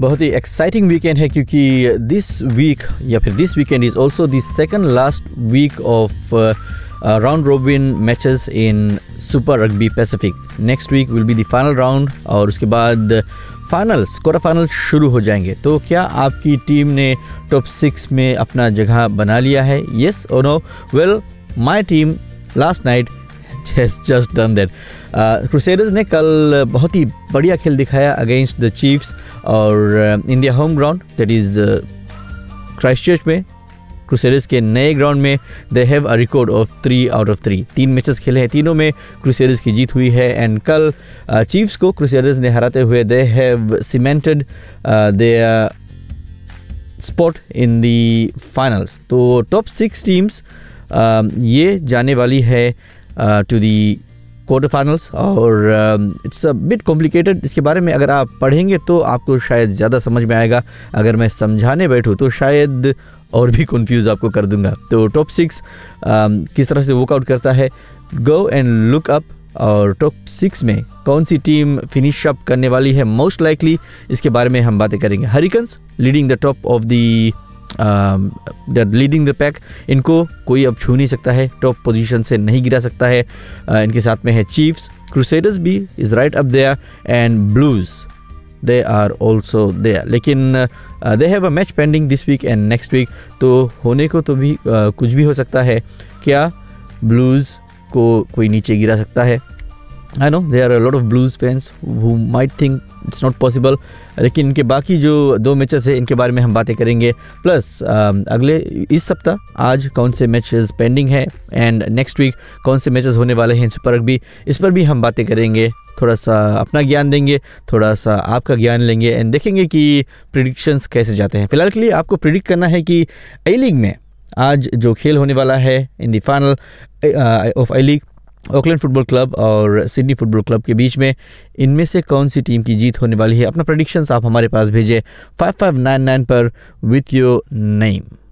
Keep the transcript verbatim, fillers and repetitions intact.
बहुत ही exciting weekend है क्योंकि दिस वीक या फिर this weekend is also the second last week of round robin matches in super rugby Pacific. Next week will be the final round और उसके बाद finals quarter final शुरू हो जाएंगे. तो क्या आपकी टीम ने टॉप सिक्स में अपना जगह बना लिया है? येस और no? Well, my team last night has just done that. Crusaders uh, ने कल बहुत ही बढ़िया खेल दिखाया अगेंस्ट द चीफ्स और India home ground that is Christchurch में. क्रूसेडर्स के नए ग्राउंड में they have a record of three out of three. तीन मैचेस खेले हैं, तीनों में क्रूसेडर्स की जीत हुई है. एंड कल चीफ्स uh, को क्रूसेडर्स ने हराते हुए they have cemented there spot in the finals. तो टॉप सिक्स टीम्स ये जाने वाली है टू दी क्वार्टर फाइनल्स और इट्स अ बिट कॉम्प्लिकेटेड. इसके बारे में अगर आप पढ़ेंगे तो आपको शायद ज़्यादा समझ में आएगा. अगर मैं समझाने बैठूँ तो शायद और भी कंफ्यूज आपको कर दूंगा. तो टॉप सिक्स uh, किस तरह से वर्कआउट करता है, गो एंड लुक अप. और टॉप सिक्स में कौन सी टीम फिनिश अप करने वाली है मोस्ट लाइकली, इसके बारे में हम बातें करेंगे. Hurricanes leading the top of the leading the pack. इनको कोई अब छू नहीं सकता है, टॉप पोजीशन से नहीं गिरा सकता है. uh, इनके साथ में है चीफ्स. क्रूसेडर्स भी is right up there and blues they are also there. लेकिन they have a match pending this week and next week. तो होने को तो भी uh, कुछ भी हो सकता है. क्या ब्लूज को कोई नीचे गिरा सकता है? I know there are a lot of Blues fans who might think it's not possible. लेकिन इनके बाकी जो दो मैचेस है इनके बारे में हम बातें करेंगे. प्लस अगले इस सप्ताह आज कौन से मैचेस पेंडिंग है एंड नेक्स्ट वीक कौन से मैचेस होने वाले हैं सुपर रग्बी, इस पर भी हम बातें करेंगे. थोड़ा सा अपना ज्ञान देंगे, थोड़ा सा आपका ज्ञान लेंगे एंड देखेंगे कि प्रिडिक्शंस कैसे जाते हैं. फिलहाल के लिए आपको प्रिडिक्ट करना है कि आई लीग में आज जो खेल होने वाला है in the final of I league, Auckland football club और सिडनी फुटबॉल क्लब के बीच में, इनमें से कौन सी टीम की जीत होने वाली है. अपना प्रेडिक्शंस आप हमारे पास भेजें फाइव फाइव नाइन नाइन पर विथ योर नेम.